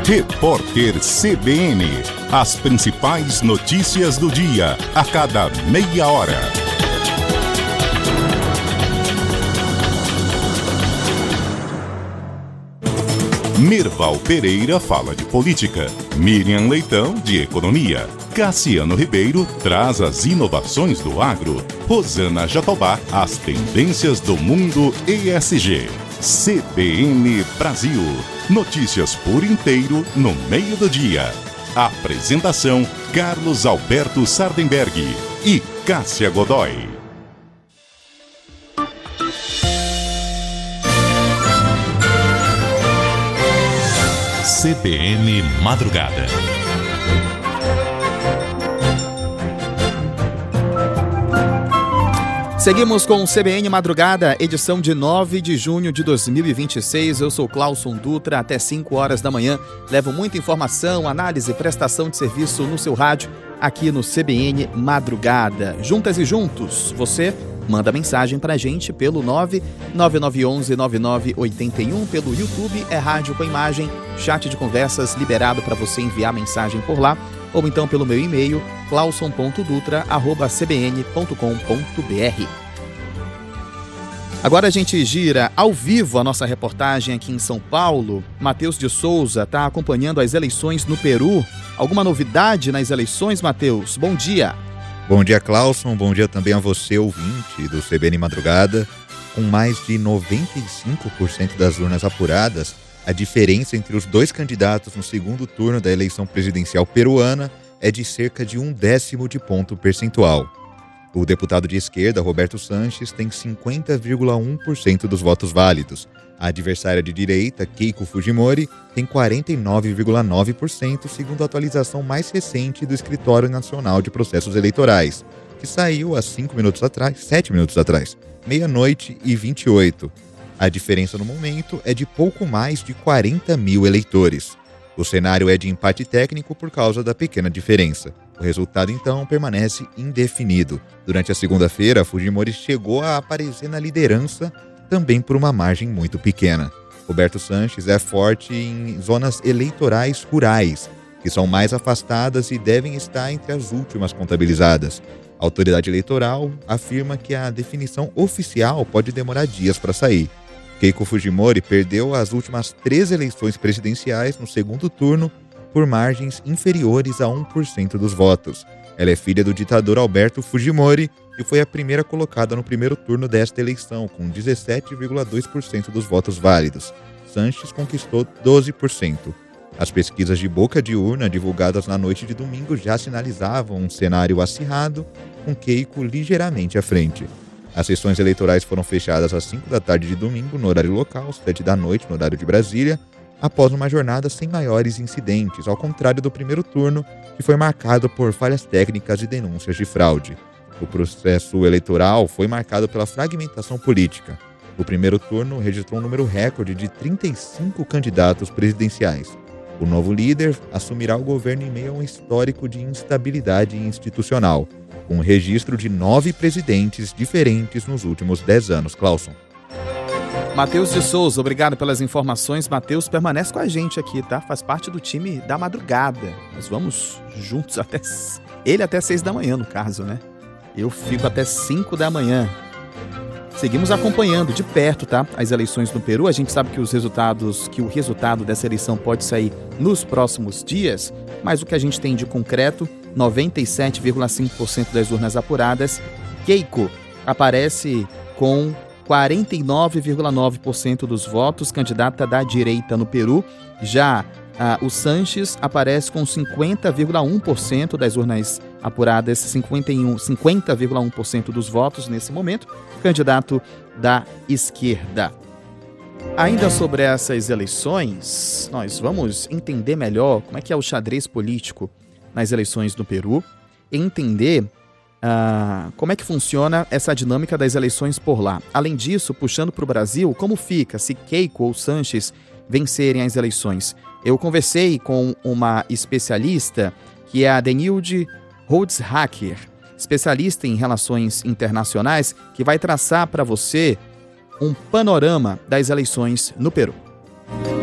Repórter CBN. As principais notícias do dia, a cada meia hora. Mirval Pereira fala de política. Miriam Leitão, de economia. Cassiano Ribeiro traz as inovações do agro. Rosana Jatobá, as tendências do mundo ESG. CBN Brasil. Notícias por inteiro no meio do dia. Apresentação: Carlos Alberto Sardenberg e Cássia Godoy. CBN Madrugada. Seguimos com o CBN Madrugada, edição de 9 de junho de 2026. Eu sou Clauson Dutra, até 5 horas da manhã. Levo muita informação, análise e prestação de serviço no seu rádio, aqui no CBN Madrugada. Juntas e juntos, você manda mensagem pra gente pelo 99911-9981, pelo YouTube, é rádio com imagem, chat de conversas liberado para você enviar mensagem por lá, ou então pelo meu e-mail, clauson.dutra@cbn.com.br. Agora a gente gira ao vivo a nossa reportagem aqui em São Paulo. Matheus de Souza está acompanhando as eleições no Peru. Alguma novidade nas eleições, Matheus? Bom dia. Bom dia, Clauson. Bom dia também a você, ouvinte do CBN Madrugada. Com mais de 95% das urnas apuradas, a diferença entre os dois candidatos no segundo turno da eleição presidencial peruana é de cerca de 0,1 de ponto percentual. O deputado de esquerda, Roberto Sanches, tem 50,1% dos votos válidos. A adversária de direita, Keiko Fujimori, tem 49,9%, segundo a atualização mais recente do Escritório Nacional de Processos Eleitorais, que saiu há 7 minutos atrás, 00:28. A diferença no momento é de pouco mais de 40 mil eleitores. O cenário é de empate técnico por causa da pequena diferença. O resultado, então, permanece indefinido. Durante a segunda-feira, Fujimori chegou a aparecer na liderança, também por uma margem muito pequena. Roberto Sanches é forte em zonas eleitorais rurais, que são mais afastadas e devem estar entre as últimas contabilizadas. A autoridade eleitoral afirma que a definição oficial pode demorar dias para sair. Keiko Fujimori perdeu as últimas 3 eleições presidenciais no segundo turno por margens inferiores a 1% dos votos. Ela é filha do ditador Alberto Fujimori e foi a primeira colocada no primeiro turno desta eleição, com 17,2% dos votos válidos. Sanches conquistou 12%. As pesquisas de boca de urna divulgadas na noite de domingo já sinalizavam um cenário acirrado, com Keiko ligeiramente à frente. As sessões eleitorais foram fechadas às 5 da tarde de domingo, no horário local, 7 da noite, no horário de Brasília, após uma jornada sem maiores incidentes, ao contrário do primeiro turno, que foi marcado por falhas técnicas e denúncias de fraude. O processo eleitoral foi marcado pela fragmentação política. O primeiro turno registrou um número recorde de 35 candidatos presidenciais. O novo líder assumirá o governo em meio a um histórico de instabilidade institucional, com um registro de 9 presidentes diferentes nos últimos 10 anos. Clauson. Matheus de Souza, obrigado pelas informações. Matheus permanece com a gente aqui, tá? Faz parte do time da madrugada. Nós vamos juntos até 6 da manhã, no caso, né? Eu fico até 5 da manhã. Seguimos acompanhando de perto, tá? As eleições no Peru. A gente sabe que o resultado dessa eleição pode sair nos próximos dias, mas o que a gente tem de concreto, 97,5% das urnas apuradas. Keiko aparece com 49,9% dos votos, candidata da direita no Peru. Já o Sanches aparece com 50,1% das urnas apuradas, 50,1% dos votos nesse momento, candidato da esquerda. Ainda sobre essas eleições, nós vamos entender melhor como é que é o xadrez político nas eleições no Peru, e entender como é que funciona essa dinâmica das eleições por lá. Além disso, puxando para o Brasil, como fica se Keiko ou Sanches vencerem as eleições? Eu conversei com uma especialista, que é a Denilde Holzhacker, especialista em relações internacionais, que vai traçar para você um panorama das eleições no Peru.